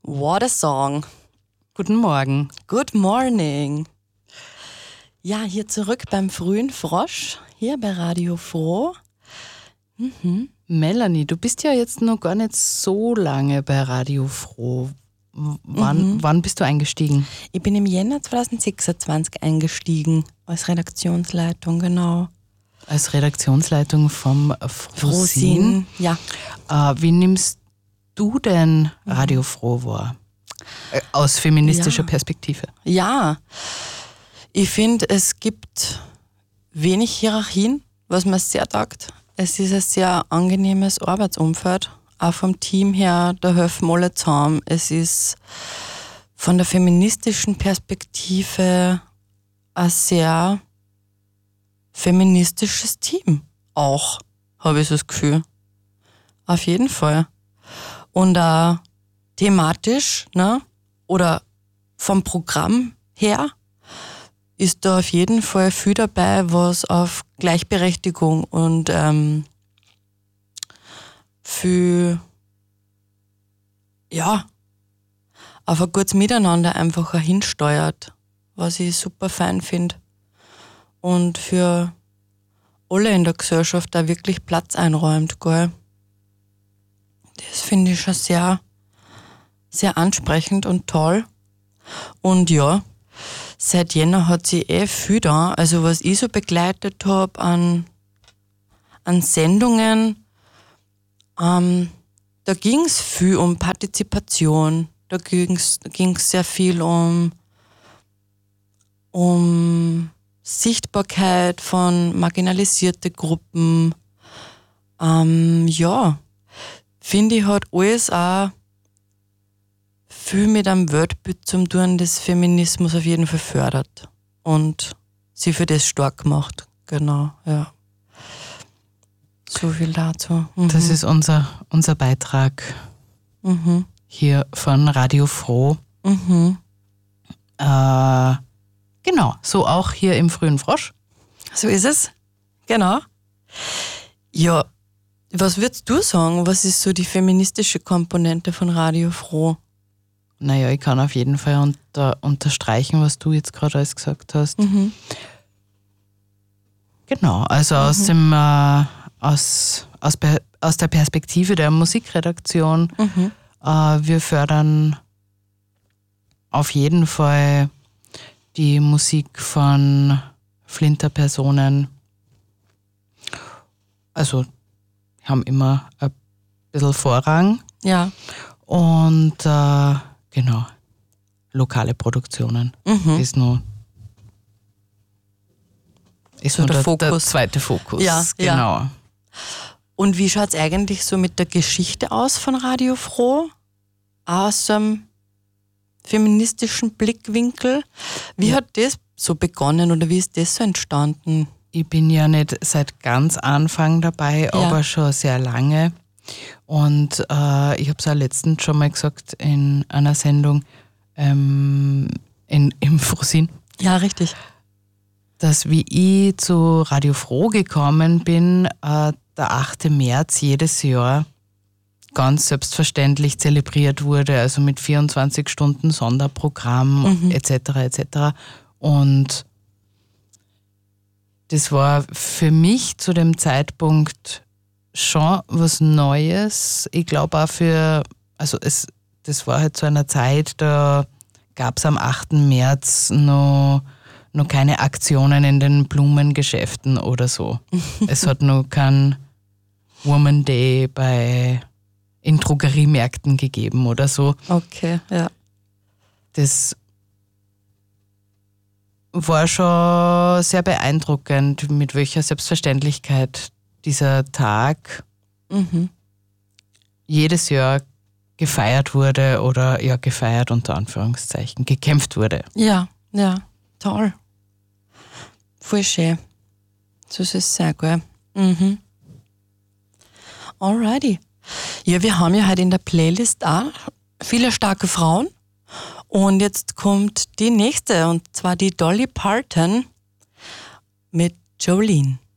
What a song. Guten Morgen. Good morning. Ja, hier zurück beim frühen Frosch, hier bei Radio Froh. Melanie, du bist ja jetzt noch gar nicht so lange bei Radio Froh. Wann bist du eingestiegen? Ich bin im Jänner 2026 eingestiegen als Redaktionsleitung, genau. Als Redaktionsleitung vom Frohsinn. Ja. Wie nimmst du denn Radio Froh wahr? Aus feministischer Perspektive. Ja, ich finde, es gibt wenig Hierarchien, was mir sehr taugt. Es ist ein sehr angenehmes Arbeitsumfeld, auch vom Team her, da helfen alle zusammen. Es ist von der feministischen Perspektive ein sehr feministisches Team auch, habe ich so das Gefühl. Auf jeden Fall. Und thematisch, ne, oder vom Programm her ist da auf jeden Fall viel dabei, was auf Gleichberechtigung und auf ein gutes Miteinander einfach auch hinsteuert, was ich super fein finde. Und für alle in der Gesellschaft da wirklich Platz einräumt, gell. Das finde ich schon sehr, sehr ansprechend und toll. Und ja, seit Jänner hat sie viel da. Also was ich so begleitet habe an Sendungen, da ging es viel um Partizipation. Da ging es sehr viel um Sichtbarkeit von marginalisierten Gruppen. Finde ich, hat alles auch viel mit einem Weltbild zum tun, das Feminismus auf jeden Fall fördert und sie für das stark macht. Genau, ja. So viel dazu. Das ist unser Beitrag hier von Radio Froh. Genau, so auch hier im frühen Frosch. So ist es, genau. Ja, was würdest du sagen, was ist so die feministische Komponente von Radio Froh? Naja, ich kann auf jeden Fall unterstreichen, was du jetzt gerade alles gesagt hast. Genau, also aus der Perspektive der Musikredaktion, wir fördern auf jeden Fall die Musik von Flinterpersonen. Also haben immer ein bisschen Vorrang. Ja. Und genau, lokale Produktionen ist nur so der Fokus. Der zweite Fokus. Ja, genau. Ja. Und wie schaut es eigentlich so mit der Geschichte aus von Radio Froh? Aus einem feministischen Blickwinkel. Wie hat das so begonnen oder wie ist das so entstanden? Ich bin ja nicht seit ganz Anfang dabei, aber schon sehr lange. Und ich habe es auch letztens schon mal gesagt in einer Sendung im Frohsinn. Ja, richtig. Dass wie ich zu Radio Froh gekommen bin, der 8. März jedes Jahr ganz selbstverständlich zelebriert wurde, also mit 24 Stunden Sonderprogramm etc. Und das war für mich zu dem Zeitpunkt schon was Neues. Ich glaube auch das war halt zu einer Zeit, da gab es am 8. März noch keine Aktionen in den Blumengeschäften oder so. Es hat noch kein Woman Day in Drogeriemärkten gegeben oder so. Okay, ja. Das war schon sehr beeindruckend, mit welcher Selbstverständlichkeit dieser Tag jedes Jahr gefeiert wurde oder gefeiert unter Anführungszeichen, gekämpft wurde. Ja, toll. Voll schön. So ist es sehr gut. Alrighty. Ja, wir haben ja heute in der Playlist auch viele starke Frauen. Und jetzt kommt die nächste, und zwar die Dolly Parton mit Jolene.